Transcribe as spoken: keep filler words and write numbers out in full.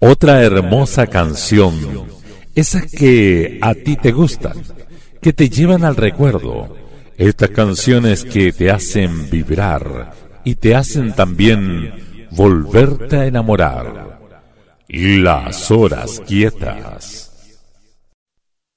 Otra hermosa canción, esas que a ti te gustan, que te llevan al recuerdo, estas canciones que te hacen vibrar y te hacen también volverte a enamorar. Las horas quietas.